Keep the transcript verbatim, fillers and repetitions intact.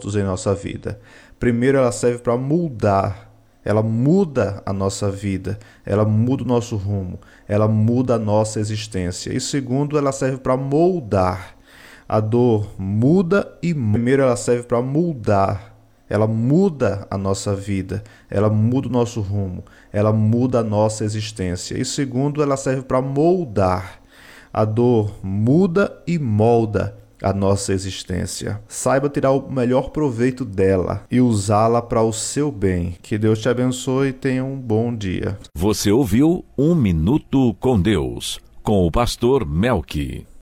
propósitos em nossa vida. Primeiro, ela serve para moldar. Ela muda a nossa vida, ela muda o nosso rumo, ela muda a nossa existência. E segundo, ela serve para moldar. A dor muda e primeiro ela serve para moldar. Ela muda a nossa vida, ela muda o nosso rumo, ela muda a nossa existência. E segundo, ela serve para moldar. A dor muda e molda a nossa existência. Saiba tirar o melhor proveito dela e usá-la para o seu bem. Que Deus te abençoe e tenha um bom dia. Você ouviu Um Minuto com Deus, com o pastor Melqui.